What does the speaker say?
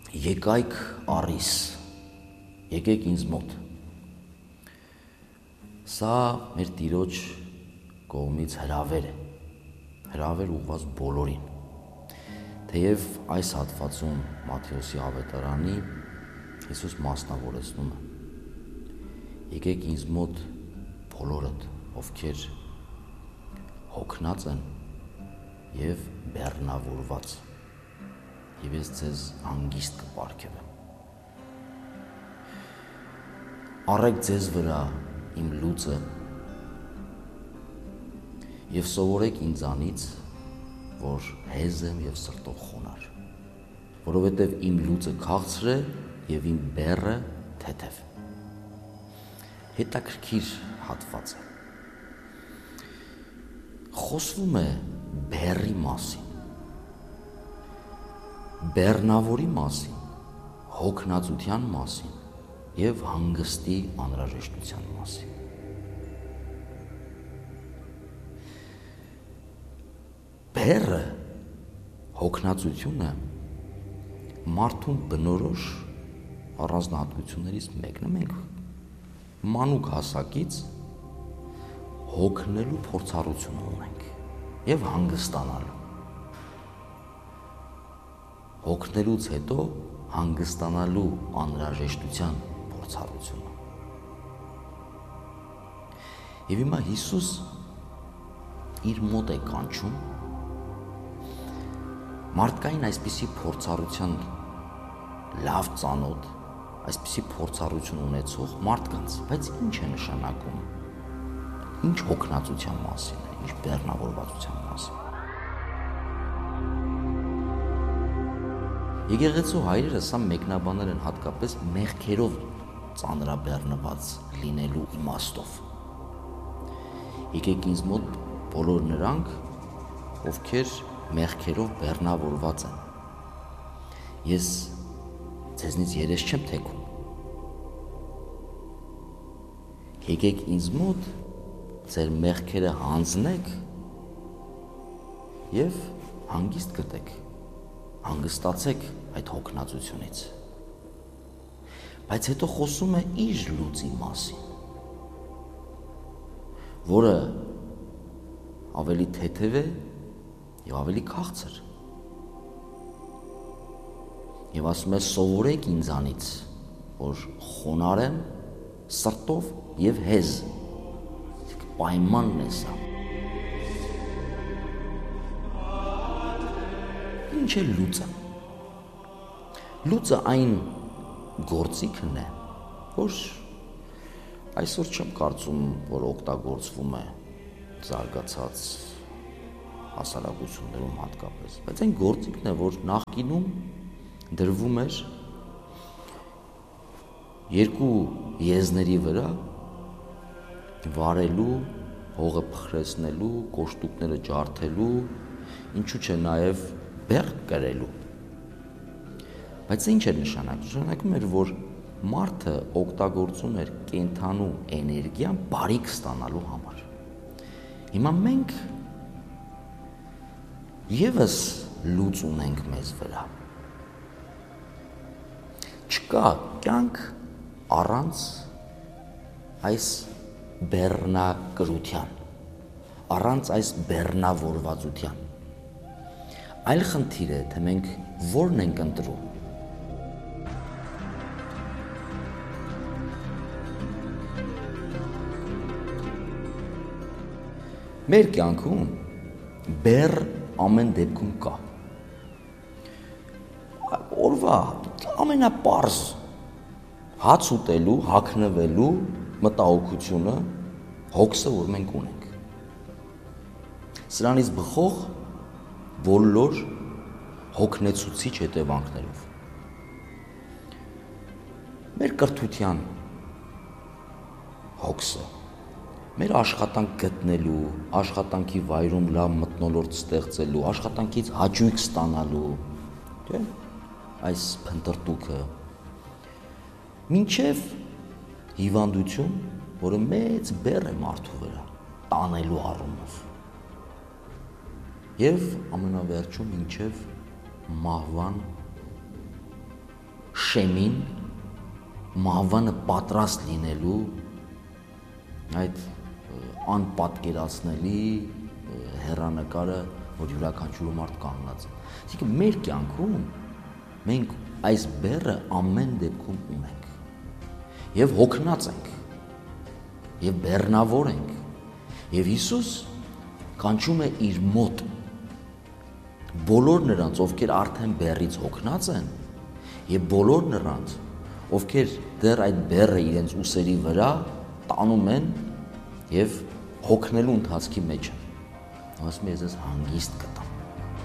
Եկայք առիս, եկեք ինձ մոտ։ Սա մեր Տիրոջ կողմից հրավեր է, հրավեր ուղղված բոլորին։ Թեև այս հատվածում Մատթեոսի ավետարանի Հիսուս մասնավորեցնում է. եկեք ինձ մոտ բոլորդ, ովքեր հոգնած են և բեռնավորված, և ես ձեզ հանգիստ կպարգևեմ։ Առեք ձեզ վրա իմ լուծը և սովորեք ինձանից, որ հեզ եմ և սրտով խոնարհ, որովհետև իմ լուծը քաղցր է և իմ բեռը թեթև։ Հետաքրքիր հատված է։ Խոսվում է բեռի մասին, բեռնավորի մասին, հոգնածության մասին և հանգստի անհրաժեշտության մասին։ Բեռը, հոգնածությունը մարդուն բնորոշ առանձնահատկություններից մեկն է։ Մենք մանուկ հասակից հոգնելու փորձառություն ունենք և հանգստանալու։ Հոգնելուց հետո հանգստանալու անհրաժեշտության փորձառությունը։ Եվ հիմա Հիսուս իր մոտ է կանչում մարդկային այսպիսի փորձառության լավ ծանոթ, այսպիսի փորձառություն ունեցող մարդկանց, բայց ինչ է նշանակում, ինչ հոգնածության մասին է, ինչ բեռնավորվածության մասին։ Եկեղեցու հայրերը սա մեկնաբանել են հատկապես մեղքերով ծանրաբեռնված լինելու իմաստով։ Եկեք ինձ մոտ բոլոր նրանք, ովքեր մեղքերով բեռնավորված են։ Ես ձեզնից երես չեմ թեքում։ Եկեք ինձ մոտ, ձեր մեղքերը հանձնեք և հանգիստ գտեք, հանգստացեք այդ հոգնածությունից։ Բայց հետո խոսում է իր լուծի մասին, որը ավելի թեթև է և ավելի քաղցր։ Եվ ասում է սովորեք ինձանից, որ խոնարհ եմ սրտով և հեզ։ Պայմանն է սա։ Ինչ է լուծը։ Լուծը այն գործիքն է, որ այսօր չեմ կարծում, որ օգտագործվում է զարգացած հասարակություններում հատկապես, բայց այն գործիքն է, որ նախկինում դրվում էր երկու եզների վրա վարելու, հողը փխրեցնելու, կոշտուկները ջարդելու, ինչու՞ չէ նաև բեռ կրելու։ Բայց ինչ էր նշանակում։ Նշանակում էր, որ մարդը օգտագործում էր կենդանու էներգիան բարիք ստանալու համար։ Հիմա մենք ևս լուծ ունենք մեզ վրա։ Չկա կյանք առանց այս բեռնակրության, առանց այս բեռնավորվածության։ Այլ խնդիր է, թե մենք որն ենք ընտրում։ Մեր կյանքում բեռ ամեն դեպքում կա։ Օրվա ամենապարզ հաց ուտելու, հագնվելու մտահոգությունը, հոգսը, որ մենք ունենք։ Սրանից բխող բոլոր հոգնեցուցիչ հետևանքներով։ Մեր կրթության հոգսը, մեր աշխատանք գտնելու, աշխատանքի վայրում լավ մթնոլորտ ստեղծելու, աշխատանքից հաճույք ստանալու, այս փնտրտուքը, մինչև հիվանդություն, որը մեծ բեռ է մարդու վրա, տանելու առումով։ Եվ ամենավերջում մինչև մահվան շեմին, մահվանը պատրաստ լինելու այդ անպատկերացնելի հեռանկարը, որ յուրաքանչյուր մարդ կանգնած է։ Այսինքն մեր կյանքում մենք այս բեռը ամեն դեպքում ունենք եւ հոգնած ենք եւ բեռնավոր ենք եւ Հիսուս կանչում է իր մոտ բոլոր նրանց, ովքեր արդեն բեռից հոգնած են եւ բոլոր նրանց, ովքեր դեռ այդ բեռը իրենց ուսերի վրա տանում են եւ հոգնելու ընթացքի մեջ են։ Ասում է, ես հանգիստ կտամ։